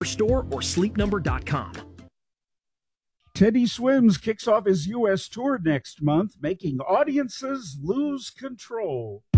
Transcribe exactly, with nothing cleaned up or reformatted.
store or sleep number dot com. Teddy Swims kicks off his U S tour next month, making audiences lose control.